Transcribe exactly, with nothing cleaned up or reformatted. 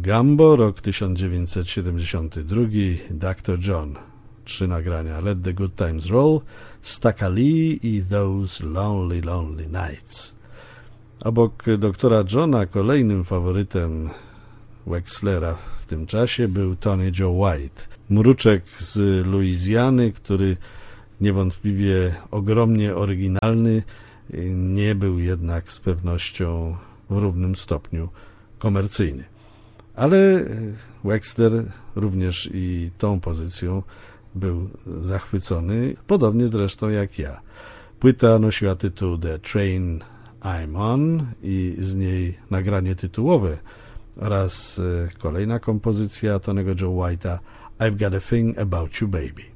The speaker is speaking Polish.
Gumbo, rok tysiąc dziewięćset siedemdziesiąty drugi, doktor John. Trzy nagrania: Let the Good Times Roll, Stacca Lee i Those Lonely, Lonely Nights. Obok doktora Johna kolejnym faworytem Wexlera w tym czasie był Tony Joe White, mruczek z Luizjany, który niewątpliwie ogromnie oryginalny, nie był jednak z pewnością w równym stopniu komercyjny. Ale Wexler również i tą pozycją był zachwycony, podobnie zresztą jak ja. Płyta nosiła tytuł The Train I'm On i z niej nagranie tytułowe oraz kolejna kompozycja Tonego Joe White'a I've Got a Thing About You Baby.